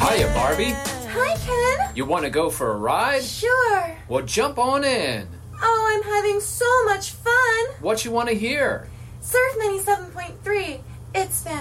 Hiya, Barbie. Hi, Ken. You want to go for a ride? Sure. Well, jump on in. Oh, I'm having so much fun. What you want to hear? Surf 97.3. It's fantastic.